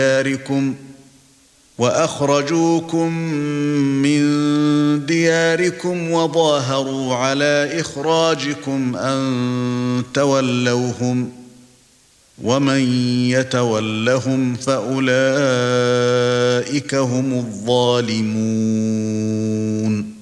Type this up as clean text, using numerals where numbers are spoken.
دياركم وأخرجوكم من دياركم وظاهروا على إخراجكم أن تولوهم ومن يتولهم فأولئك هم الظالمون